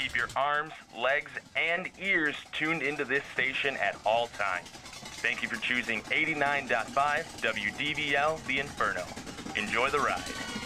keep your arms, legs, and ears tuned into this station at all times. Thank you for choosing 89.5 WDVL The Inferno. Enjoy the ride.